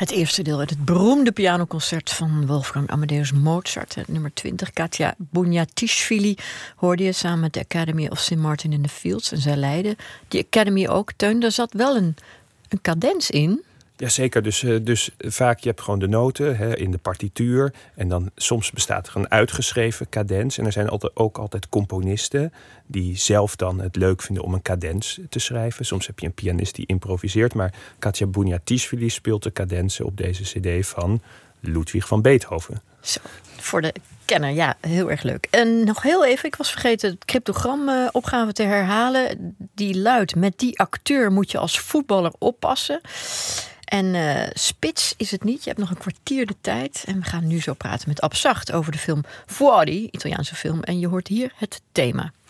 Het eerste deel uit het beroemde pianoconcert van Wolfgang Amadeus Mozart. Het nummer 20, Katja Buniatishvili, hoorde je samen met de Academy of St. Martin in the Fields. En zij leidde die Academy ook. Teun, daar zat wel een cadens in. Jazeker, dus vaak je hebt gewoon de noten in de partituur. En dan soms bestaat er een uitgeschreven cadens. En er zijn ook altijd componisten die zelf dan het leuk vinden om een cadens te schrijven. Soms heb je een pianist die improviseert. Maar Katja Buniatishvili speelt de cadensen op deze cd van Ludwig van Beethoven. Zo, voor de kenner, ja, heel erg leuk. En nog heel even, ik was vergeten het cryptogram-opgave te herhalen. Die luidt, met die acteur moet je als voetballer oppassen. En spits is het niet. Je hebt nog een kwartier de tijd. En we gaan nu zo praten met Ab Zacht over de film Fuori, Italiaanse film. En je hoort hier het thema.